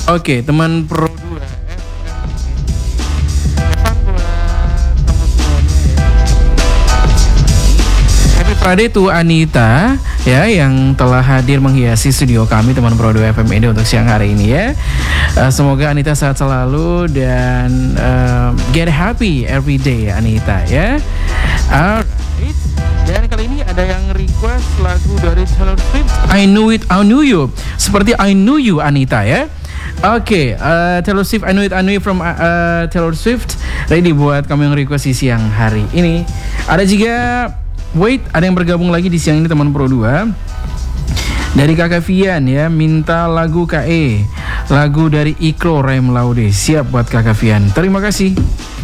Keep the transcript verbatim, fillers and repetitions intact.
Oke, teman Pro dua. Happy Friday to Anita ya yang telah hadir menghiasi studio kami teman Pro dua F M ini untuk siang hari ini ya. Uh, semoga Anita sehat selalu dan uh, get happy every day Anita ya. Alright. Dan kali ini ada yang request lagu dari Taylor Swift, I Knew It, I Knew You. Seperti I Knew You Anita ya. Oke, okay, uh, Taylor Swift, I Knew It, I Knew You from uh, Taylor Swift. Ready buat kamu yang request di siang hari ini. Ada juga, wait, ada yang bergabung lagi di siang ini teman Pro dua. Dari Kakak Vian ya, minta lagu K E. Lagu dari Ikro Rem Laude. Siap buat Kakak Vian. Terima kasih.